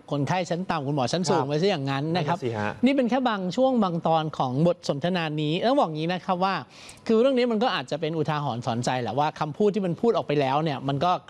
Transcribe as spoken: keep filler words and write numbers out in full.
คนไข้ชั้นต่ำคุณหมอชั้นสูงไปซะอย่างนั้นนะครับนั่นสิฮะนี่เป็นแค่บางช่วงบางตอนของบทสนทนานี้ต้องบอกงี้นะครับว่าคือเรื่องนี้มันก็อาจจะเป็นอุทาหรณ์สอนใจแหละว่าคำพูดที่มันพูดออกไปแล้วเนี่ยมันก็